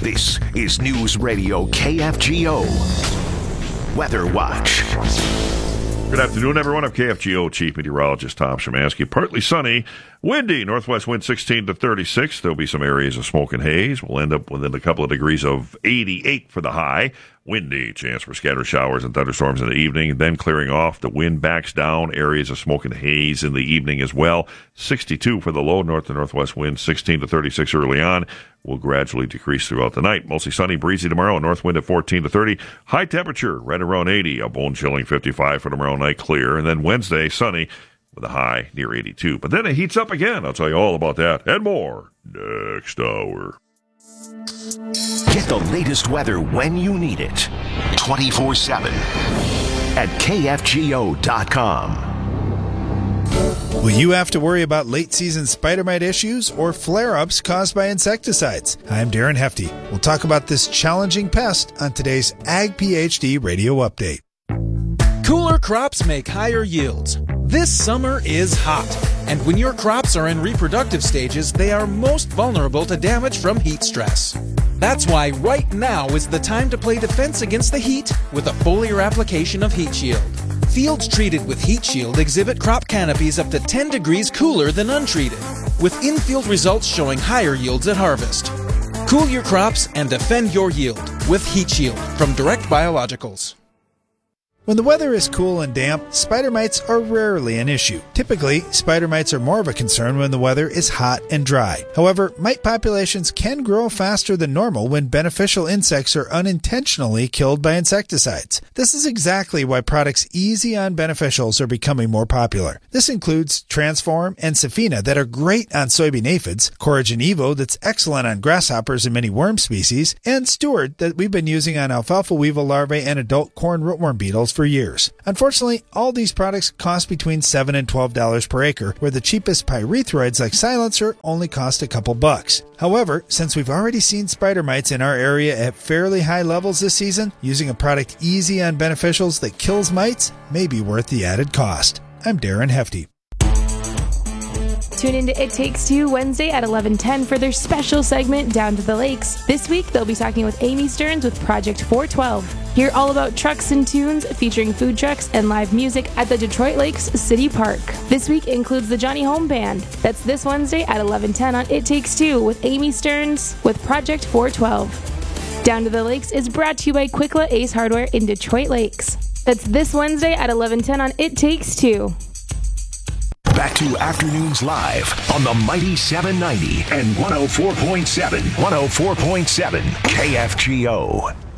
This is News Radio KFGO Weather Watch. Good afternoon, everyone. I'm KFGO Chief Meteorologist Tom Szymanski. Partly sunny, windy, northwest wind 16 to 36. There'll be some areas of smoke and haze. We'll end up within a couple of degrees of 88 for the high. Windy, chance for scattered showers and thunderstorms in the evening, then clearing off. The wind backs down, areas of smoke and haze in the evening as well. 62 for the low, north to northwest wind 16 to 36 early on. Will gradually decrease throughout the night. Mostly sunny, breezy tomorrow. North wind at 14 to 30. High temperature right around 80. A bone-chilling 55 for tomorrow night, clear. And then Wednesday, sunny with a high near 82. But then it heats up again. I'll tell you all about that and more next hour. Get the latest weather when you need it. 24/7 at KFGO.com. Will you have to worry about late-season spider mite issues or flare-ups caused by insecticides? I'm Darren Hefty. We'll talk about this challenging pest on today's Ag PhD Radio Update. Cooler crops make higher yields. This summer is hot, and when your crops are in reproductive stages, they are most vulnerable to damage from heat stress. That's why right now is the time to play defense against the heat with a foliar application of Heat Shield. Fields treated with Heat Shield exhibit crop canopies up to 10 degrees cooler than untreated, with in-field results showing higher yields at harvest. Cool your crops and defend your yield with Heat Shield from Direct Biologicals. When the weather is cool and damp, spider mites are rarely an issue. Typically, spider mites are more of a concern when the weather is hot and dry. However, mite populations can grow faster than normal when beneficial insects are unintentionally killed by insecticides. This is exactly why products easy on beneficials are becoming more popular. This includes Transform and Safina that are great on soybean aphids, Coragen Evo that's excellent on grasshoppers and many worm species, and Steward that we've been using on alfalfa weevil larvae and adult corn rootworm beetles for years. Unfortunately, all these products cost between $7 and $12 per acre, where the cheapest pyrethroids like Silencer only cost a couple bucks. However, since we've already seen spider mites in our area at fairly high levels this season, using a product easy on beneficials that kills mites may be worth the added cost. I'm Darren Hefty. Tune into It Takes Two Wednesday at 11:10 for their special segment, Down to the Lakes. This week, they'll be talking with Amy Stearns with Project 412. Hear all about trucks and tunes featuring food trucks and live music at the Detroit Lakes City Park. This week includes the Johnny Home Band. That's this Wednesday at 11:10 on It Takes Two with Amy Stearns with Project 412. Down to the Lakes is brought to you by Quikla Ace Hardware in Detroit Lakes. That's this Wednesday at 11:10 on It Takes Two. Back to Afternoons Live on the Mighty 790 and 104.7 KFGO.